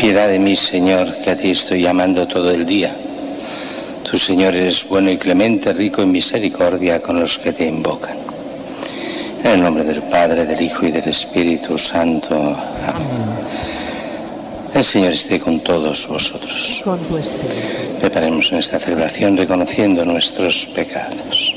Piedad de mí, Señor, que a ti estoy llamando todo el día. Tú, Señor, eres bueno y clemente, rico en misericordia con los que te invocan. En el nombre del Padre, del Hijo y del Espíritu Santo. Amén. El Señor esté con todos vosotros. Con tu espíritu. Preparemos en esta celebración reconociendo nuestros pecados.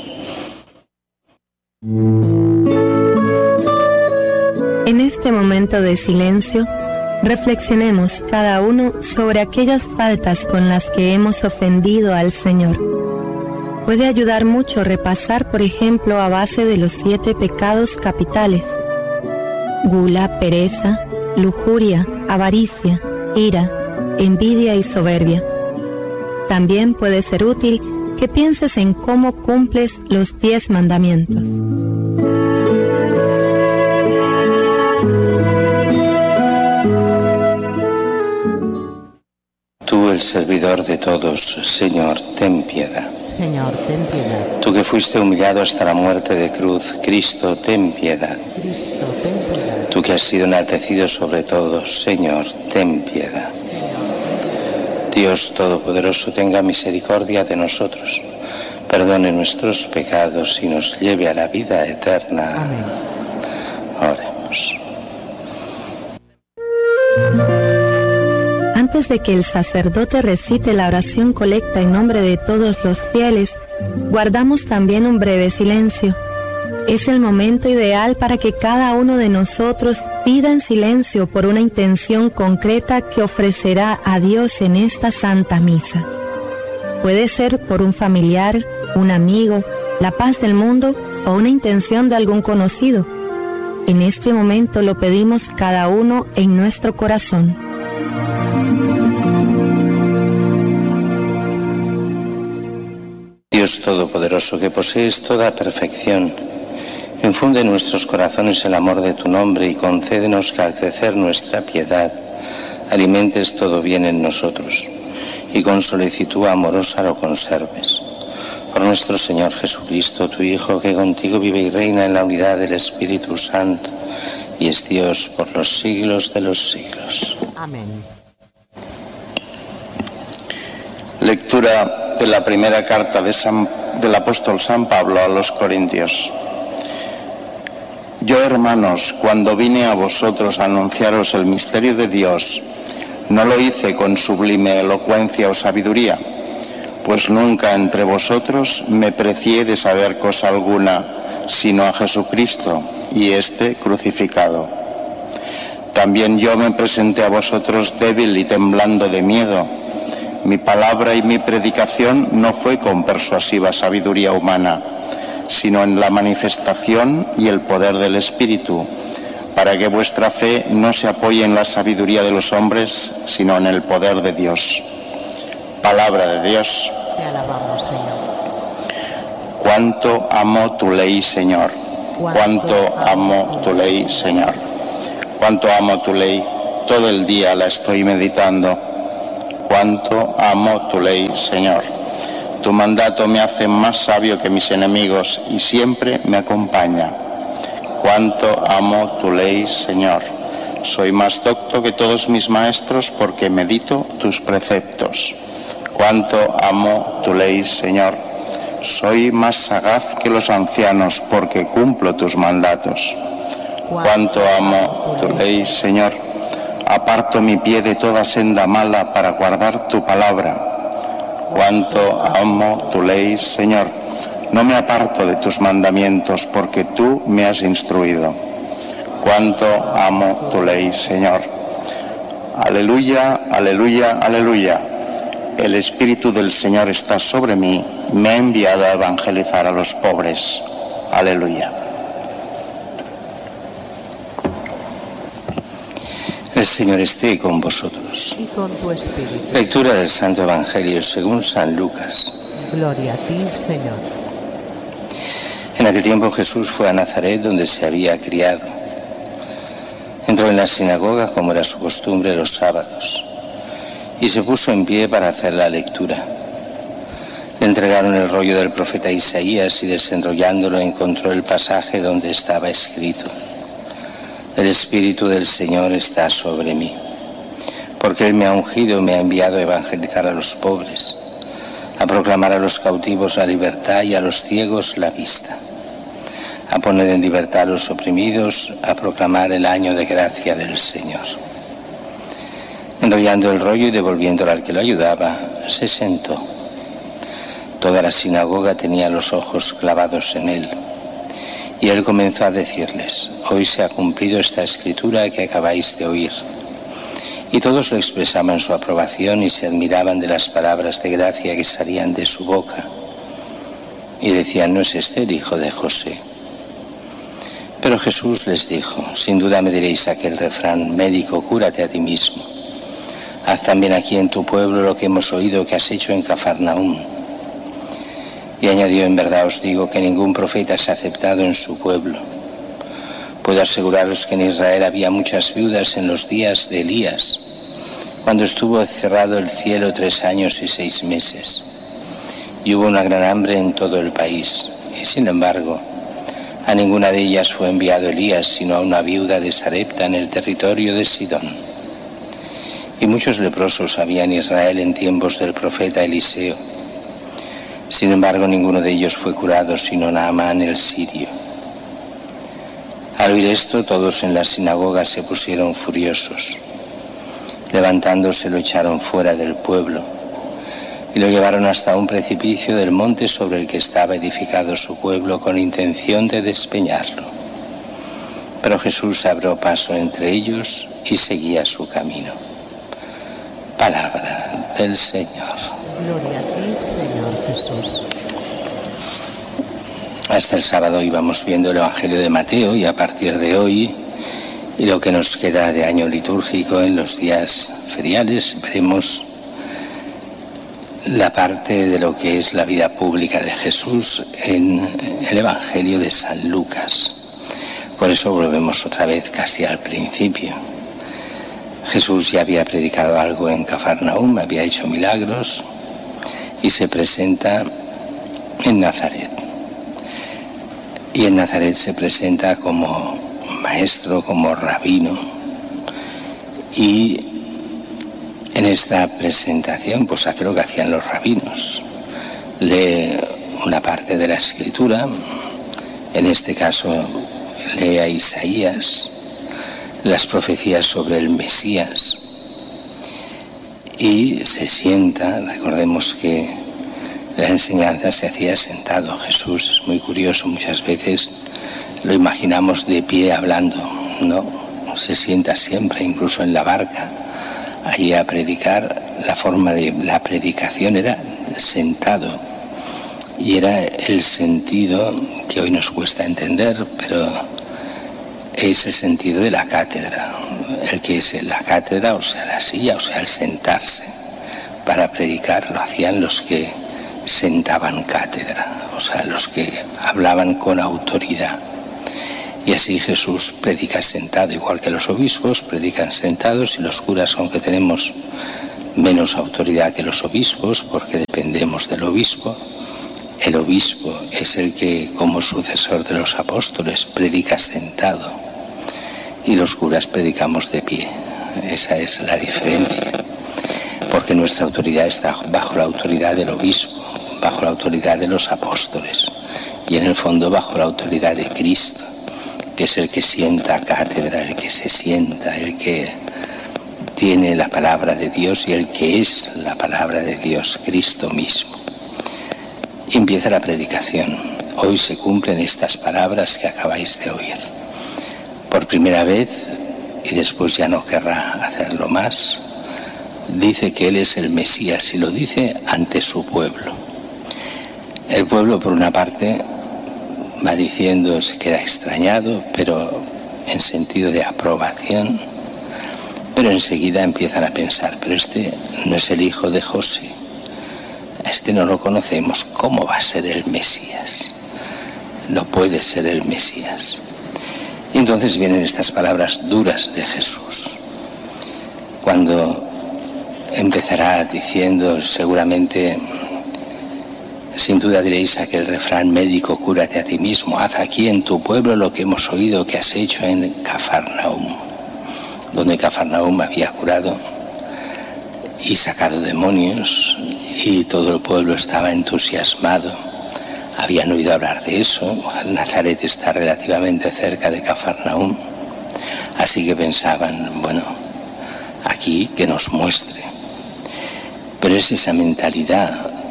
En este momento de silencio, reflexionemos cada uno sobre aquellas faltas con las que hemos ofendido al Señor. Puede ayudar mucho repasar, por ejemplo, a base de los 7 pecados capitales: gula, pereza, lujuria, avaricia, ira, envidia y soberbia. También puede ser útil que pienses en cómo cumples los 10 mandamientos. Tú, el servidor de todos, Señor, ten piedad. Señor, ten piedad. Tú que fuiste humillado hasta la muerte de cruz, Cristo, ten piedad. Cristo, ten piedad. Tú que has sido enaltecido sobre todos, Señor, ten piedad. Dios Todopoderoso, tenga misericordia de nosotros, perdone nuestros pecados y nos lleve a la vida eterna. Amén. Oremos. Antes de que el sacerdote recite la oración colecta en nombre de todos los fieles, guardamos también un breve silencio. Es el momento ideal para que cada uno de nosotros pida en silencio por una intención concreta que ofrecerá a Dios en esta Santa Misa. Puede ser por un familiar, un amigo, la paz del mundo o una intención de algún conocido. En este momento lo pedimos cada uno en nuestro corazón. Dios Todopoderoso, que posees toda perfección, infunde en nuestros corazones el amor de tu nombre y concédenos que al crecer nuestra piedad alimentes todo bien en nosotros y con solicitud amorosa lo conserves. Por nuestro Señor Jesucristo, tu Hijo, que contigo vive y reina en la unidad del Espíritu Santo y es Dios por los siglos de los siglos. Amén. Lectura de la primera carta del apóstol San Pablo a los Corintios. Yo, hermanos, cuando vine a vosotros a anunciaros el misterio de Dios, no lo hice con sublime elocuencia o sabiduría, pues nunca entre vosotros me precié de saber cosa alguna, sino a Jesucristo y éste crucificado. También yo me presenté a vosotros débil y temblando de miedo. Mi palabra y mi predicación no fue con persuasiva sabiduría humana, sino en la manifestación y el poder del Espíritu, para que vuestra fe no se apoye en la sabiduría de los hombres, sino en el poder de Dios. Palabra de Dios. Te alabamos, Señor. Cuánto amo tu ley, Señor. Cuánto amo tu ley, Señor. Cuánto amo tu ley. Todo el día la estoy meditando. Cuánto amo tu ley, Señor. Tu mandato me hace más sabio que mis enemigos y siempre me acompaña. Cuánto amo tu ley, Señor. Soy más docto que todos mis maestros porque medito tus preceptos. Cuánto amo tu ley, Señor. Soy más sagaz que los ancianos porque cumplo tus mandatos. Cuánto amo tu ley, Señor. Aparto mi pie de toda senda mala para guardar tu palabra. Cuánto amo tu ley, Señor. No me aparto de tus mandamientos porque tú me has instruido. Cuánto amo tu ley, Señor. Aleluya, aleluya, aleluya. El Espíritu del Señor está sobre mí. Me ha enviado a evangelizar a los pobres. Aleluya. El Señor esté con vosotros. Y con tu espíritu. Lectura del Santo Evangelio según San Lucas. Gloria a ti, Señor. En aquel tiempo Jesús fue a Nazaret, donde se había criado. Entró en la sinagoga, como era su costumbre, los sábados, y se puso en pie para hacer la lectura. Le entregaron el rollo del profeta Isaías y desenrollándolo encontró el pasaje donde estaba escrito: El Espíritu del Señor está sobre mí, porque Él me ha ungido y me ha enviado a evangelizar a los pobres, a proclamar a los cautivos la libertad y a los ciegos la vista, a poner en libertad a los oprimidos, a proclamar el año de gracia del Señor. Enrollando el rollo y devolviéndolo al que lo ayudaba, se sentó. Toda la sinagoga tenía los ojos clavados en él. Y él comenzó a decirles: hoy se ha cumplido esta escritura que acabáis de oír. Y todos lo expresaban su aprobación y se admiraban de las palabras de gracia que salían de su boca. Y decían: ¿no es este el hijo de José? Pero Jesús les dijo: sin duda me diréis aquel refrán: médico, cúrate a ti mismo. Haz también aquí en tu pueblo lo que hemos oído que has hecho en Cafarnaúm. Y añadió: en verdad os digo que ningún profeta es aceptado en su pueblo. Puedo aseguraros que en Israel había muchas viudas en los días de Elías, cuando estuvo cerrado el cielo 3 años y 6 meses, y hubo una gran hambre en todo el país. Y sin embargo, a ninguna de ellas fue enviado Elías, sino a una viuda de Sarepta en el territorio de Sidón. Y muchos leprosos había en Israel en tiempos del profeta Eliseo. Sin embargo, ninguno de ellos fue curado, sino Naamán el sirio. Al oír esto, todos en la sinagoga se pusieron furiosos. Levantándose, lo echaron fuera del pueblo y lo llevaron hasta un precipicio del monte sobre el que estaba edificado su pueblo, con intención de despeñarlo. Pero Jesús abrió paso entre ellos y seguía su camino. Palabra del Señor. Gloria a ti, Señor Jesús. Hasta el sábado íbamos viendo el Evangelio de Mateo, y a partir de hoy y lo que nos queda de año litúrgico en los días feriales, veremos la parte de lo que es la vida pública de Jesús en el Evangelio de San Lucas. Por eso volvemos otra vez casi al principio. Jesús ya había predicado algo en Cafarnaúm, había hecho milagros y se presenta en Nazaret. Y en Nazaret se presenta como maestro, como rabino. Y en esta presentación pues hace lo que hacían los rabinos. Lee una parte de la Escritura, en este caso lee a Isaías, las profecías sobre el Mesías, y se sienta. Recordemos que la enseñanza se hacía sentado. Jesús es muy curioso, muchas veces lo imaginamos de pie hablando, no, se sienta siempre, incluso en la barca, allí a predicar. La forma de la predicación era sentado, y era el sentido que hoy nos cuesta entender, pero es el sentido de la cátedra. El que es la cátedra, o sea, la silla, o sea, el sentarse para predicar, lo hacían los que sentaban cátedra, o sea, los que hablaban con autoridad. Y así Jesús predica sentado, igual que los obispos predican sentados, y los curas, aunque tenemos menos autoridad que los obispos, porque dependemos del obispo, el obispo es el que, como sucesor de los apóstoles, predica sentado, y los curas predicamos de pie. Esa es la diferencia, porque nuestra autoridad está bajo la autoridad del obispo, bajo la autoridad de los apóstoles, y en el fondo bajo la autoridad de Cristo, que es el que sienta cátedra, el que se sienta, el que tiene la palabra de Dios y el que es la palabra de Dios, Cristo mismo. Y empieza la predicación. Hoy se cumplen estas palabras que acabáis de oír. Por primera vez, y después ya no querrá hacerlo más, dice que Él es el Mesías, y lo dice ante su pueblo. El pueblo, por una parte, va diciendo, se queda extrañado, pero en sentido de aprobación, pero enseguida empiezan a pensar: pero este no es el hijo de José, a este no lo conocemos, ¿cómo va a ser el Mesías? No puede ser el Mesías. Y entonces vienen estas palabras duras de Jesús, cuando empezará diciendo, seguramente, sin duda diréis aquel refrán: médico, cúrate a ti mismo, haz aquí en tu pueblo lo que hemos oído que has hecho en Cafarnaúm, donde Cafarnaúm había curado y sacado demonios, y todo el pueblo estaba entusiasmado. Habían oído hablar de eso. Nazaret está relativamente cerca de Cafarnaúm, así que pensaban, bueno, aquí que nos muestre. Pero es esa mentalidad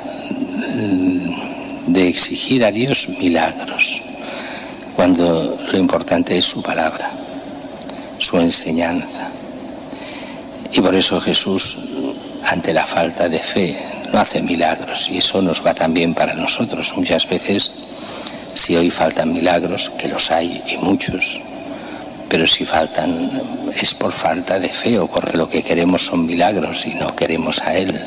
de exigir a Dios milagros, cuando lo importante es su palabra, su enseñanza. Y por eso Jesús, ante la falta de fe, no hace milagros, y eso nos va también para nosotros. Muchas veces, si hoy faltan milagros, que los hay y muchos, pero si faltan es por falta de fe o porque lo que queremos son milagros y no queremos a Él,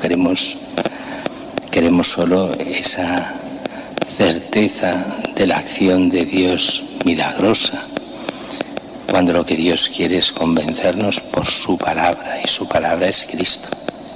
queremos solo esa certeza de la acción de Dios milagrosa, cuando lo que Dios quiere es convencernos por su palabra, y su palabra es Cristo.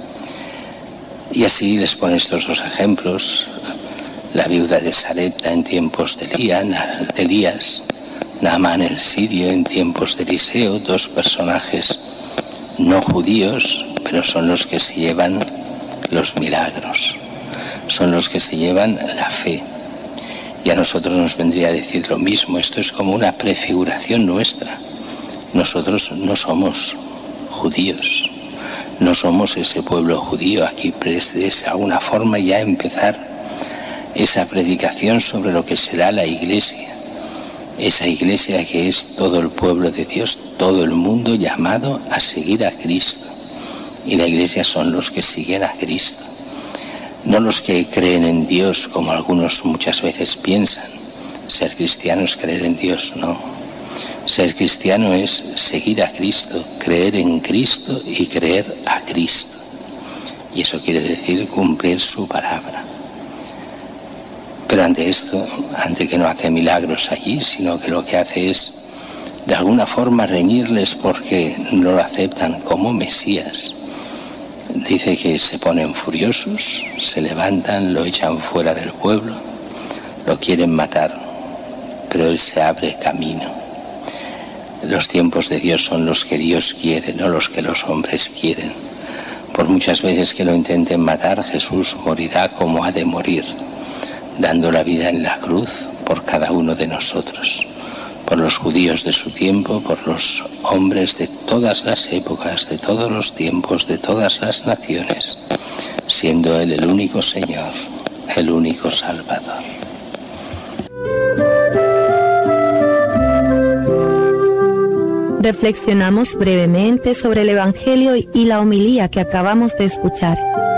Y así les pone estos dos ejemplos: la viuda de Sarepta en tiempos de Elías, Naamán el sirio en tiempos de Eliseo, dos personajes no judíos, pero son los que se llevan los milagros, son los que se llevan la fe. Y a nosotros nos vendría a decir lo mismo. Esto es como una prefiguración nuestra. Nosotros no somos judíos, no somos ese pueblo judío. Aquí es alguna forma ya empezar esa predicación sobre lo que será la Iglesia. Esa Iglesia que es todo el pueblo de Dios, todo el mundo llamado a seguir a Cristo. Y la Iglesia son los que siguen a Cristo, no los que creen en Dios, como algunos muchas veces piensan. Ser cristiano es creer en Dios, no. Ser cristiano es seguir a Cristo, creer en Cristo y creer a Cristo. Y eso quiere decir cumplir su palabra. Pero ante esto, ante que no hace milagros allí, sino que lo que hace es de alguna forma reñirles porque no lo aceptan como Mesías. Dice que se ponen furiosos, se levantan, lo echan fuera del pueblo, lo quieren matar, pero Él se abre camino. Los tiempos de Dios son los que Dios quiere, no los que los hombres quieren. Por muchas veces que lo intenten matar, Jesús morirá como ha de morir, dando la vida en la cruz por cada uno de nosotros, por los judíos de su tiempo, por los hombres de todas las épocas, de todos los tiempos, de todas las naciones, siendo Él el único Señor, el único Salvador. Reflexionamos brevemente sobre el Evangelio y la homilía que acabamos de escuchar.